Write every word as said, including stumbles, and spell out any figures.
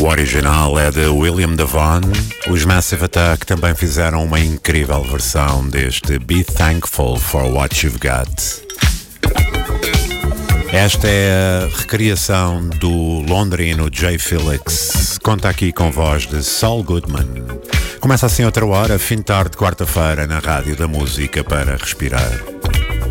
original é de William Devon. Os Massive Attack também fizeram uma incrível versão deste Be Thankful for What You've Got. Esta é a recriação do londrino Jay Felix. Conta aqui com voz de Saul Goodman. Começa assim outra hora, fim de tarde, quarta-feira, na Rádio da Música para Respirar.